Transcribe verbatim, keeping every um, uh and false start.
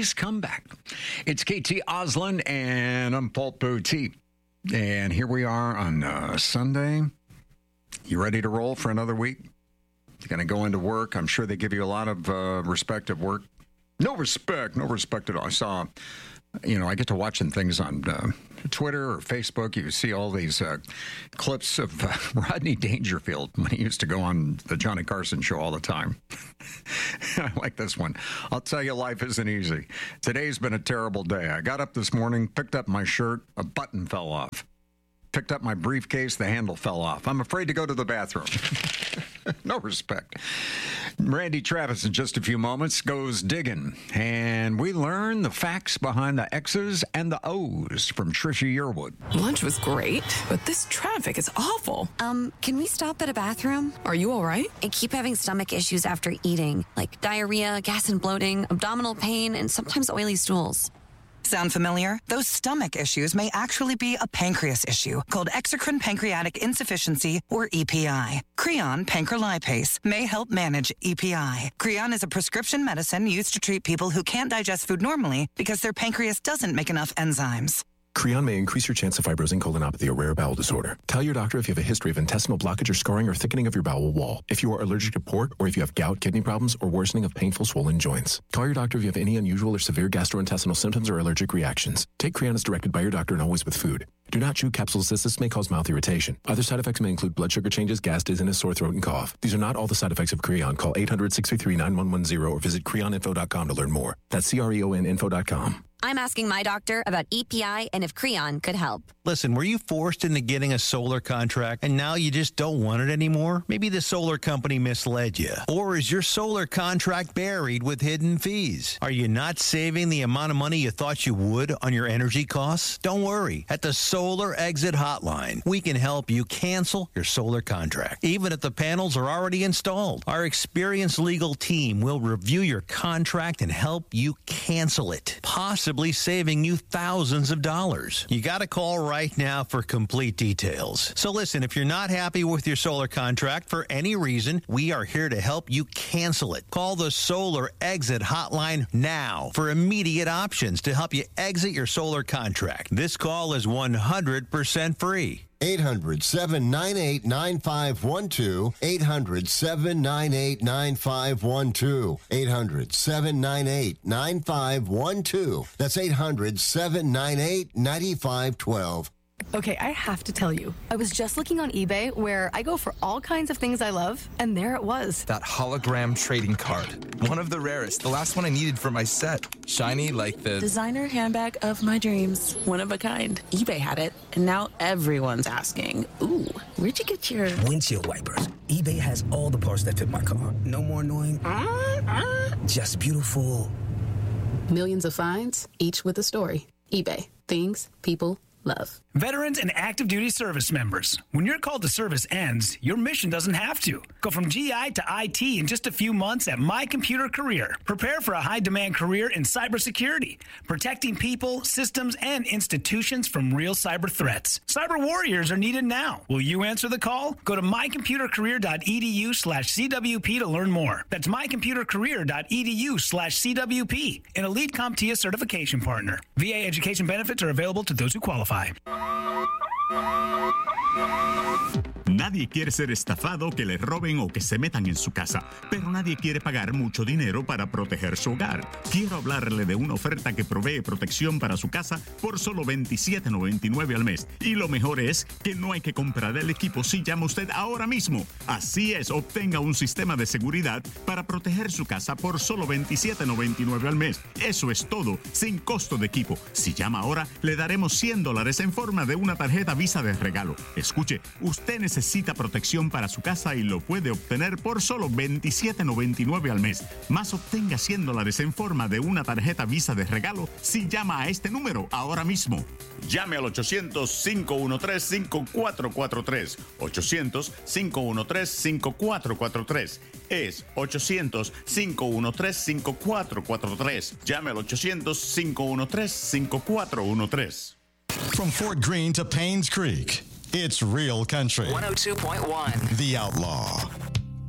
Nice comeback. It's K T Oslin, and I'm Paul Poteet. And here we are on uh, Sunday. You ready to roll for another week? You're going to go into work. I'm sure they give you a lot of uh, respect at work. No respect, no respect at all. I saw, you know, I get to watching things on uh, Twitter or Facebook. You see all these uh, clips of uh, Rodney Dangerfield when he used to go on the Johnny Carson show all the time. I like this one. I'll tell you, life isn't easy. Today's been a terrible day. I got up this morning, picked up my shirt, a button fell off. Picked up my briefcase, the handle fell off. I'm afraid to go to the bathroom. No respect. Randy Travis in just a few moments goes digging, and we learn the facts behind the X's and the O's from Trisha Yearwood. Lunch was great, but this traffic is awful. Um, can we stop at a bathroom? Are you all right? I keep having stomach issues after eating, like diarrhea, gas and bloating, abdominal pain, and sometimes oily stools. Sound familiar? Those stomach issues may actually be a pancreas issue called exocrine pancreatic insufficiency, or E P I. Creon pancrelipase may help manage E P I. Creon is a prescription medicine used to treat people who can't digest food normally because their pancreas doesn't make enough enzymes. Creon may increase your chance of fibrosing colonopathy, a rare bowel disorder. Tell your doctor if you have a history of intestinal blockage or scarring or thickening of your bowel wall, if you are allergic to pork, or if you have gout, kidney problems, or worsening of painful swollen joints. Call your doctor if you have any unusual or severe gastrointestinal symptoms or allergic reactions. Take Creon as directed by your doctor and always with food. Do not chew capsules as this may cause mouth irritation. Other side effects may include blood sugar changes, gas, dizziness, sore throat, and cough. These are not all the side effects of Creon. Call eight hundred, six three three, nine one one zero or visit creon info dot com to learn more. That's C R E O N info dot com. I'm asking my doctor about E P I and if Creon could help. Listen, were you forced into getting a solar contract and now you just don't want it anymore? Maybe the solar company misled you. Or is your solar contract buried with hidden fees? Are you not saving the amount of money you thought you would on your energy costs? Don't worry. At the Solar Exit Hotline, we can help you cancel your solar contract, even if the panels are already installed. Our experienced legal team will review your contract and help you cancel it, possibly saving you thousands of dollars. You got to call right now for complete details. So listen, if you're not happy with your solar contract for any reason, we are here to help you cancel it. Call the Solar Exit Hotline now for immediate options to help you exit your solar contract. This call is one hundred percent free. eight hundred, seven nine eight, nine five one two. eight hundred, seven nine eight, nine five one two. eight hundred, seven nine eight, nine five one two. That's eight hundred, seven nine eight, nine five one two. Okay, I have to tell you, I was just looking on eBay where I go for all kinds of things I love, and there it was. That hologram trading card. One of the rarest. The last one I needed for my set. Shiny like the... designer handbag of my dreams. One of a kind. eBay had it, and now everyone's asking, ooh, where'd you get your... windshield wipers. eBay has all the parts that fit my car. No more annoying... Uh, uh. Just beautiful. Millions of finds, each with a story. eBay. Things people love. Veterans and active duty service members. When your call to service ends, your mission doesn't have to. Go from G I to I T in just a few months at My Computer Career. Prepare for a high-demand career in cybersecurity, protecting people, systems, and institutions from real cyber threats. Cyber warriors are needed now. Will you answer the call? Go to mycomputercareer.edu slash CWP to learn more. That's mycomputercareer.edu slash CWP, an elite CompTIA certification partner. V A education benefits are available to those who qualify. Nadie quiere ser estafado, que le roben o que se metan en su casa, pero nadie quiere pagar mucho dinero para proteger su hogar. Quiero hablarle de una oferta que provee protección para su casa por solo veintisiete noventa y nueve al mes. Y lo mejor es que no hay que comprar el equipo si llama usted ahora mismo. Así es, obtenga un sistema de seguridad para proteger su casa por solo veintisiete noventa y nueve al mes. Eso es todo, sin costo de equipo. Si llama ahora, le daremos cien dólares en forma de una tarjeta Visa de regalo. Escuche, usted necesita Necesita protección para su casa y lo puede obtener por solo veintisiete noventa y nueve al mes. Más obtenga cien dólares en forma de una tarjeta Visa de regalo si llama a este número ahora mismo. Llame al ochocientos, cinco uno tres, cinco cuatro cuatro tres. ochocientos, cinco uno tres, cinco cuatro cuatro tres. Es ochocientos, cinco uno tres, cinco cuatro cuatro tres. Llame al ochocientos, cinco uno tres, cinco cuatro uno tres. From Fort Greene to Paynes Creek, it's real country. one oh two point one. The Outlaw.